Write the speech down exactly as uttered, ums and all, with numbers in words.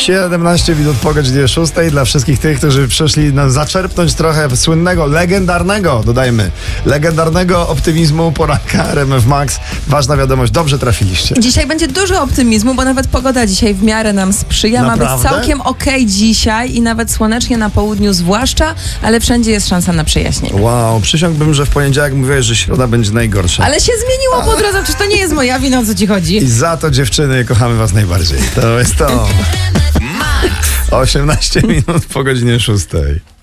siedemnaście minut po godzinie szóstej. Dla wszystkich tych, którzy przyszli nam zaczerpnąć trochę słynnego, legendarnego, dodajmy, legendarnego optymizmu poranka R M F Max. Ważna wiadomość, dobrze trafiliście. Dzisiaj będzie dużo optymizmu, bo nawet pogoda dzisiaj w miarę nam sprzyja. Naprawdę? Ma być całkiem okej dzisiaj i nawet słonecznie na południu zwłaszcza, ale wszędzie jest szansa na przejaśnienie. Wow, przysiągłbym, że w poniedziałek mówiłeś, że środa będzie najgorsza. Ale się zmieniło po drodze, czy to nie jest moja wina, o co ci chodzi? I za to, dziewczyny, kochamy was najbardziej. To jest to. osiemnaście minut po godzinie szóstej.